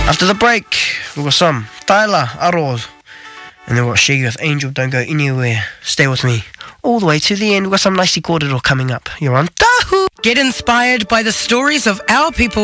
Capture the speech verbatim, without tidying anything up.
After the break, we've got some Tyler Arroz. And then we've got Shaggy with Angel. Don't go anywhere. Stay with me all the way to the end. We've got some nicey kōrero coming up. You're on Tahu. Get inspired by the stories of our people